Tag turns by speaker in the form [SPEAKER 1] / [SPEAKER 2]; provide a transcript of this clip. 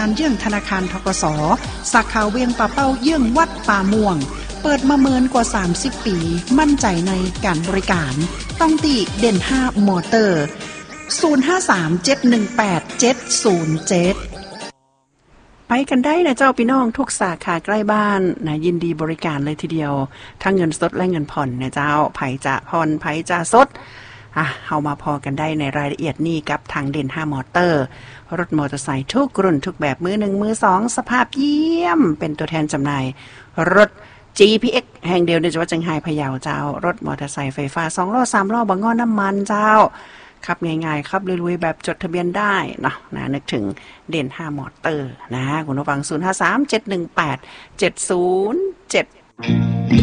[SPEAKER 1] การเยื่องธนาคารธกส.สาขาเวียงป่าเป้าเยื่องวัดป่าม่วงเปิดมาเมินกว่า30ปีมั่นใจในการบริการต้องติเด่น5มอเตอร์0537187707ไปกันได้นะเจ้าพี่น้องทุกสาขาใกล้บ้านนะยินดีบริการเลยทีเดียวทั้งเงินสดและเงินผ่อนนะเจ้าไผจะผ่อนไผจะสดเฮามาพอกันได้ในรายละเอียดนี้กับทางเด่น5มอเตอร์รถมอเตอร์ไซค์ทุกรุ่นทุกแบบมือ1มือ2สภาพเยี่ยมเป็นตัวแทนจำหน่ายรถ GPX แห่งเดียวในจังหวัดเชียงรายพะเยาเจ้ารถมอเตอร์ไซค์ไฟฟ้า2ล้อ3ล้อบ่งอน้ำมันเจ้าขับง่ายๆขับลุยๆแบบจดทะเบียนได้เนาะนะนึกถึงเด่น5มอเตอร์นะคุณผู้ฟัง0537187077